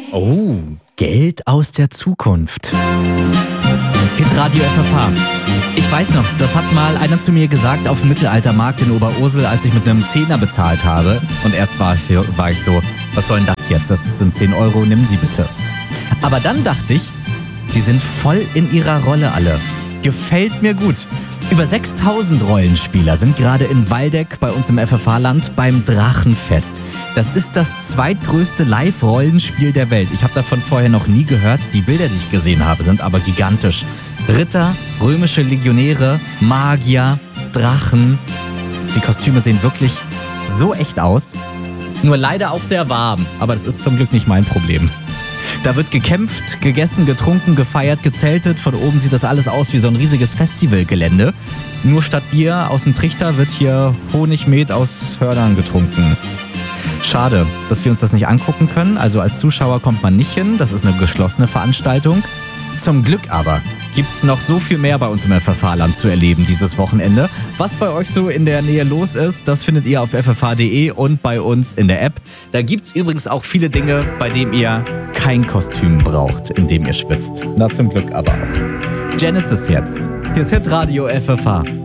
Oh, Geld aus der Zukunft. Hitradio FFH. Ich weiß noch, das hat mal einer zu mir gesagt auf dem Mittelaltermarkt in Oberursel, als ich mit einem Zehner bezahlt habe. Und erst war ich so, was soll denn das jetzt? Das sind 10 Euro, nimm sie bitte. Aber dann dachte ich, die sind voll in ihrer Rolle alle. Gefällt mir gut. Über 6000 Rollenspieler sind gerade in Waldeck bei uns im FFH-Land beim Drachenfest. Das ist das zweitgrößte Live-Rollenspiel der Welt. Ich habe davon vorher noch nie gehört. Die Bilder, die ich gesehen habe, sind aber gigantisch. Ritter, römische Legionäre, Magier, Drachen. Die Kostüme sehen wirklich so echt aus. Nur leider auch sehr warm. Aber das ist zum Glück nicht mein Problem. Da wird gekämpft, gegessen, getrunken, gefeiert, gezeltet. Von oben sieht das alles aus wie so ein riesiges Festivalgelände. Nur statt Bier aus dem Trichter wird hier Honigmet aus Hörnern getrunken. Schade, dass wir uns das nicht angucken können. Also als Zuschauer kommt man nicht hin. Das ist eine geschlossene Veranstaltung. Zum Glück aber gibt's noch so viel mehr bei uns im FFH-Land zu erleben dieses Wochenende. Was bei euch so in der Nähe los ist, das findet ihr auf ffh.de und bei uns in der App. Da gibt's übrigens auch viele Dinge, bei denen ihr kein Kostüm braucht, in dem ihr schwitzt. Na, zum Glück aber auch. Genesis jetzt. Hier ist Hitradio FFH.